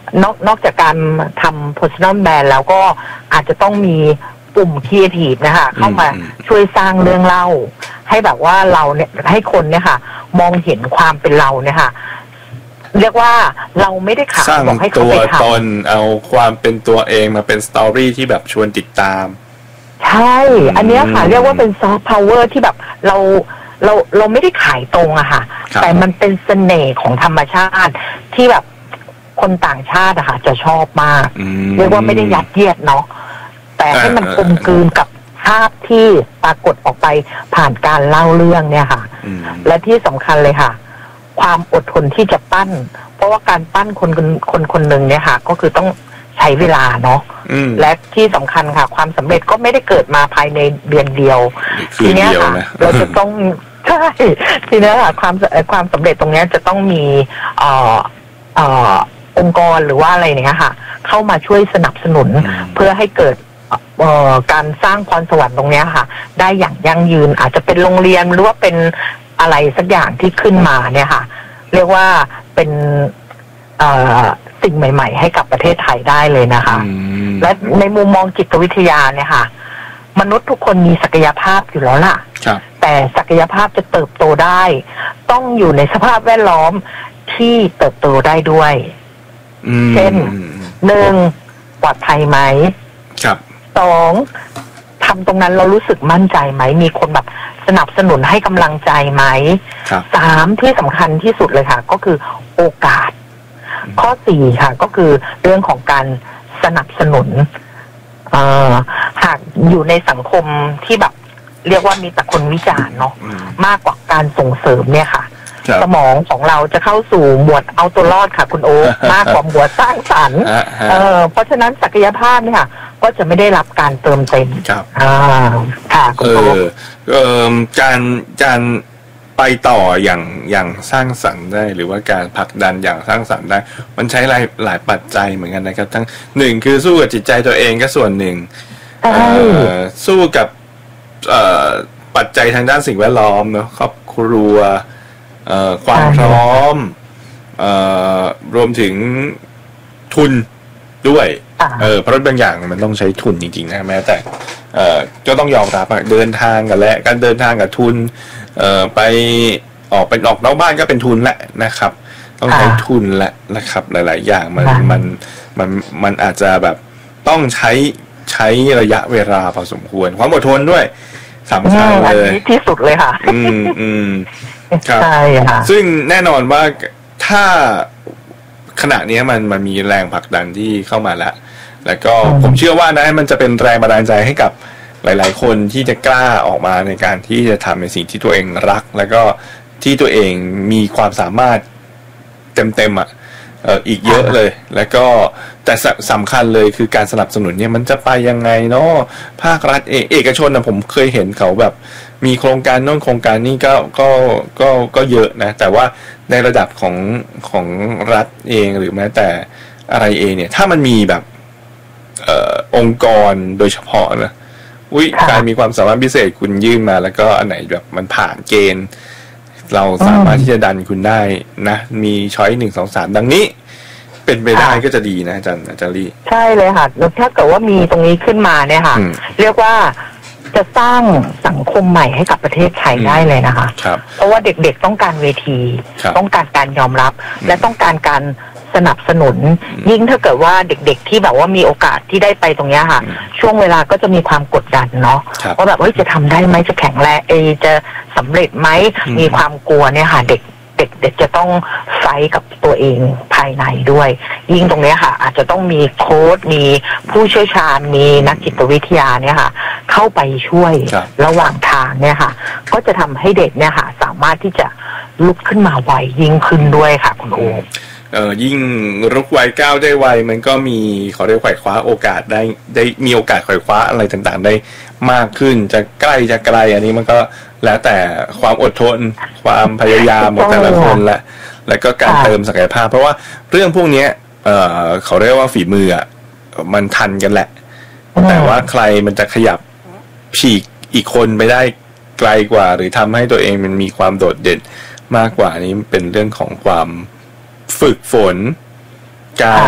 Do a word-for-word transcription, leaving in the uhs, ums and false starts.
นอกนอกจากการทำ personal brand แล้วก็อาจจะต้องมีปุ่ม creative นะคะเข้ามาช่วยสร้างเรื่องเล่าให้แบบว่าเราเนี่ยให้คนเนี่ยค่ะมองเห็นความเป็นเราเนี่ยค่ะเรียกว่าเราไม่ได้ขายบอกให้เขาไปทำสร้างตัวตนเอาความเป็นตัวเองมาเป็นสตอรี่ที่แบบชวนติดตามใช่อันนี้ค่ะเรียกว่าเป็นซอฟต์พาวเวอร์ที่แบบเราเราเราไม่ได้ขายตรงอะค่ะแต่มันเป็นเสน่ห์ของธรรมชาติที่แบบคนต่างชาติอะค่ะจะชอบมากเรียกว่าไม่ได้ยัดเยียดเนาะแต่ให้มันกลมกลืนกับภาพที่ปรากฏออกไปผ่านการเล่าเรื่องเนี่ยค่ะและที่สำคัญเลยค่ะความอดทนที่จะปั้นเพราะว่าการปั้นคนคนคนหนึ่งเนี่ยค่ะก็คือต้องใช้เวลาเนาะและที่สำคัญค่ะความสำเร็จก็ไม่ได้เกิดมาภายในเดือนเดียวทีเนี้ยค่ะเราจะต้องใช่ทีเนี้ยค่ะความความสำเร็จตรงนี้จะต้องมีเอ่อเอ่อองค์กรหรือว่าอะไรเนี่ยค่ะเข้ามาช่วยสนับสนุนเพื่อให้เกิดเอ่อการสร้างพรสวรรค์ตรงนี้ค่ะได้อย่างยั่งยืนอาจจะเป็นโรงเรียนหรือว่าเป็นอะไรสักอย่างที่ขึ้นมาเนี่ยค่ะเรียกว่าเป็นเอ่อสิ่งใหม่ๆให้กับประเทศไทยได้เลยนะคะและในมุมมองจิตวิทยาเนี่ยค่ะมนุษย์ทุกคนมีศักยภาพอยู่แล้วล่ะแต่ศักยภาพจะเติบโตได้ต้องอยู่ในสภาพแวดล้อมที่เติบโตได้ด้วยเช่นหนึ่งปลอดภัยไหมสองทำตรงนั้นเรารู้สึกมั่นใจไหมมีคนแบบสนับสนุนให้กำลังใจไหมสามที่สำคัญที่สุดเลยค่ะก็คือโอกาสข้อสี่ค่ะก็คือเรื่องของการสนับสนุนเอ่อหากอยู่ในสังคมที่แบบเรียกว่ามีแต่คนวิจารณ์เนาะมากกว่าการส่งเสริมเนี่ยค่ะสมองของเราจะเข้าสู่หมวดเอาตัวรอดค่ะคุณโอ๊คมากกว่าหมวดสร้างสรรค์เออเพราะฉะนั้นศักยภาพเนี่ยค่ะก็จะไม่ได้รับการเติมเต็มครับอ่าค่ะคุณโอ๊คเอ่อการการไปต่ออย่างอย่างสร้างสรรค์ได้หรือว่าการผลักดันอย่างสร้างสรรค์ได้มันใช้หลายหลายปัจจัยเหมือนกันนะครับทั้งหนึ่งคือสู้กับจิตใจตัวเองก็ส่วนหนึ่งสู้กับปัจจัยทางด้านสิ่งแวดล้อมเนาะครอบครัวความพร้อมรวมถึงทุนด้วยเออเพราะบางอย่างมันต้องใช้ทุนจริงๆนะแม้แต่ก็ต้องยอมรับเดินทางกันและการเดินทางกับทุนไปออกไปออกนอกบ้านก็เป็นทุนแหละนะครับต้องใช้ทุนแหละนะครับหลายๆอย่างมันมันมันมันอาจจะแบบต้องใช้ใช้ระยะเวลาพอสมควรความอดทนด้วยสำคัญเลยที่สุดเลยค่ะอืมอืมใช่ค่ะซึ่งแน่นอนว่าถ้าขณะนี้มันมันมีแรงผลักดันที่เข้ามาแล้วแล้วก็ผมเชื่อว่านะมันจะเป็นแรงบันดาลใจให้กับหลายๆคนที่จะกล้าออกมาในการที่จะทำในสิ่งที่ตัวเองรักแล้วก็ที่ตัวเองมีความสามารถเต็มๆอ่ะเอ่ออีกเยอะเลยแล้วก็แต่สำคัญเลยคือการสนับสนุนเนี่ยมันจะไปยังไงเนาะภาครัฐเองเอกชนนะผมเคยเห็นเขาแบบมีโครงการโน้นโครงการนี้ก็ก็ก็ก็เยอะนะแต่ว่าในระดับของของรัฐเองหรือแม้แต่อะไรเองเนี่ยถ้ามันมีแบบเอ่อองค์กรโดยเฉพาะนะอุ้ยการมีความสามารถพิเศษคุณยื่นมาแล้วก็อันไหนแบบมันผ่านเกณฑ์เราสามารถที่จะดันคุณได้นะมีช้อยหนึ่งสองสามดังนี้เป็นไปได้ก็จะดีนะอาจารย์อาจารย์ลี่ใช่เลยค่ะแล้วถ้าเกิดว่ามีตรงนี้ขึ้นมาเนี่ยค่ะเรียกว่าจะสร้างสังคมใหม่ให้กับประเทศไทยได้เลยนะคะเพราะว่าเด็กๆต้องการเวทีต้องการการยอมรับและต้องการการสนับสนุนยิ่งถ้าเกิดว่าเด็กๆที่แบบว่ามีโอกาสที่ได้ไปตรงนี้ค่ะช่วงเวลาก็จะมีความกดดันเนาะว่าแบบเฮ้ยจะทำได้ไหมจะแข็งแรงเอจะสำเร็จไหมมีความกลัวเนี่ยค่ะเด็กเด็กๆจะต้องไฟท์กับตัวเองภายในด้วยยิ่งตรงนี้ค่ะอาจจะต้องมีโค้ชมีผู้เชี่ยวชาญมีนักจิตวิทยาเนี่ยค่ะเข้าไปช่วยระหว่างทางเนี่ยค่ะก็จะทำให้เด็กเนี่ยค่ะสามารถที่จะลุกขึ้นมาไวยิ่งขึ้นด้วยค่ะคุณโอ๊คเอ่อยิ่งรุกไวก้าวได้ไวมันก็มีเขาเรียกไขว่คว้าโอกาสได้ได้มีโอกาสไขว่คว้าอะไรต่างๆได้มากขึ้นจะใกล้จะไกลอันนี้มันก็แล้วแต่ความอดทนความพยายามของแต่ละคนแหละแล้วก็การเติมศักยภาพเพราะว่าเรื่องพวกนี้เอ่อเขาเรียกว่าฝีมืออ่ะมันทันกันแหละแต่ว่าใครมันจะขยับฉีกอีกคนไปได้ไกลกว่าหรือทำให้ตัวเองมันมีความโดดเด่นมากกว่านี้เป็นเรื่องของความฝึกฝนการ